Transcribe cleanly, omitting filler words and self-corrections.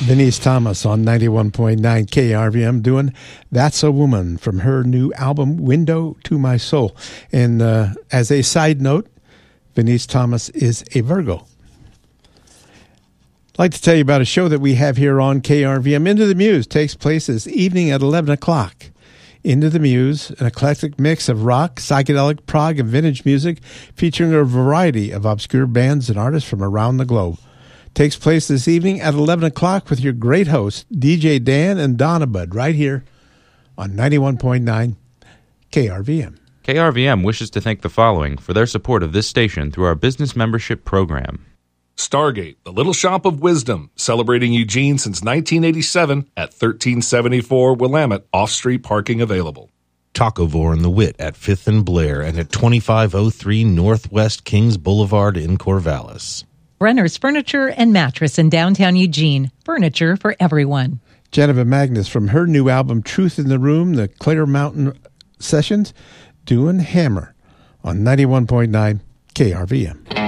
Denise Thomas on 91.9 KRVM doing That's a Woman from her new album, Window to My Soul. And as a side note, Denise Thomas is a Virgo. I'd like to tell you about a show that we have here on KRVM. Into the Muse takes place this evening at 11 o'clock. Into the Muse, an eclectic mix of rock, psychedelic, prog, and vintage music featuring a variety of obscure bands and artists from around the globe. Takes place this evening at 11 o'clock with your great hosts, DJ Dan and Donna Bud, right here on 91.9 KRVM. KRVM wishes to thank the following for their support of this station through our business membership program. Stargate, the Little Shop of Wisdom, celebrating Eugene since 1987 at 1374 Willamette, off-street parking available. Tacovore and the Wit at 5th and Blair and at 2503 Northwest Kings Boulevard in Corvallis. Brenner's Furniture and Mattress in downtown Eugene. Furniture for everyone. Jennifer Magnus from her new album, Truth in the Room, the Clear Mountain Sessions, doing Hammer on 91.9 KRVM.